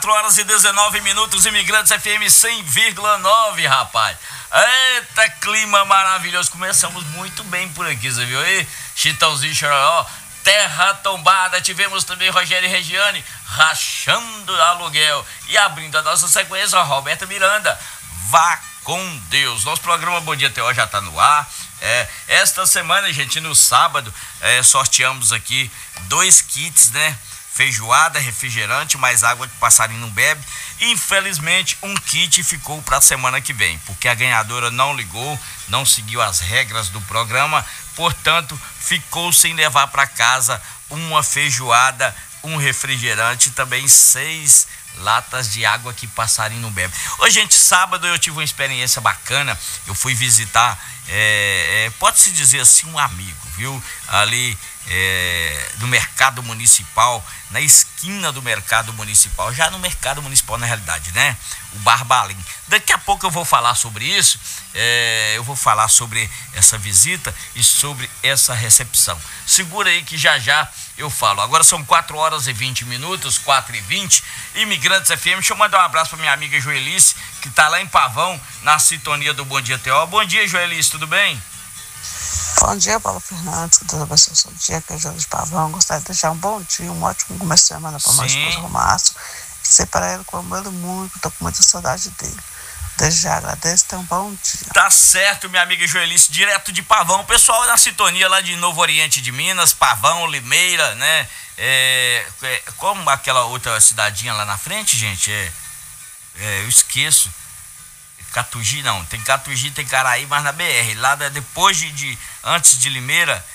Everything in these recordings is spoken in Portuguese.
4 horas e 19 minutos, Imigrantes FM 100,9, rapaz. Eita, clima maravilhoso. Começamos muito bem por aqui, você viu aí? Chitãozinho Chororó, terra tombada. Tivemos também Rogério e Regiane, rachando aluguel. E abrindo a nossa sequência, a Roberta Miranda, vá com Deus. Nosso programa Bom Dia TO já está no ar. Esta semana, gente, no sábado, sorteamos aqui 2 kits, né? Feijoada, refrigerante, mais água que passarinho não bebe. Infelizmente, um kit ficou para a semana que vem, porque a ganhadora não ligou, não seguiu as regras do programa, portanto, ficou sem levar para casa uma feijoada, um refrigerante e também 6 latas de água que passarinho não bebe. Ô, gente, sábado eu tive uma experiência bacana. Eu fui visitar, pode-se dizer assim, um amigo, viu? Ali no mercado municipal, na esquina do mercado municipal, já no mercado municipal na realidade, né? O Barbalim. Daqui a pouco eu vou falar sobre isso, eu vou falar sobre essa visita e sobre essa recepção. Segura aí que já eu falo. Agora são 4 horas e 20 minutos, 4h20, Imigrantes FM. Deixa eu mandar um abraço para minha amiga Joelice, que tá lá em Pavão, na sintonia do Bom Dia TO. Bom dia, Joelice, tudo bem? Bom dia, Paulo Fernandes, que Deus abençoe o seu dia, que é Júlio de Pavão. Gostaria de deixar um bom dia, um ótimo começo de semana para meu esposo Romácio. Dizer para ele que eu amo ele muito, estou com muita saudade dele. Desde já agradeço, tenha um bom dia. Tá certo, minha amiga Joelice, direto de Pavão. O pessoal na sintonia lá de Novo Oriente de Minas, Pavão, Limeira, né? Como aquela outra cidadinha lá na frente, gente? Eu esqueço. Catugi não, tem Catugi, tem Caraí, mas na BR, lá depois antes de Limeira,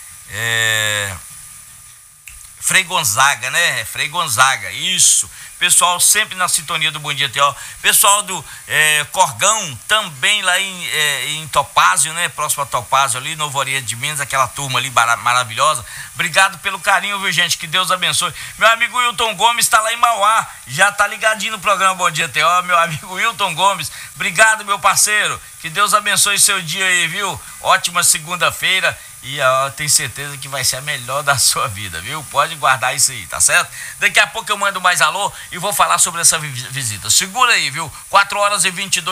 Frei Gonzaga, né? Frei Gonzaga, isso. Pessoal sempre na sintonia do Bom Dia TO. Pessoal do Corgão, também lá em Topázio, né? Próximo a Topázio ali, Novo Oriente de Minas, aquela turma ali maravilhosa. Obrigado pelo carinho, viu, gente? Que Deus abençoe. Meu amigo Wilton Gomes está lá em Mauá, já tá ligadinho no programa Bom Dia TO, meu amigo Wilton Gomes. Obrigado, meu parceiro. Que Deus abençoe seu dia aí, viu? Ótima segunda-feira. E eu tenho certeza que vai ser a melhor da sua vida, viu? Pode guardar isso aí, tá certo? Daqui a pouco eu mando mais alô e vou falar sobre essa visita. Segura aí, viu? 4 horas e 22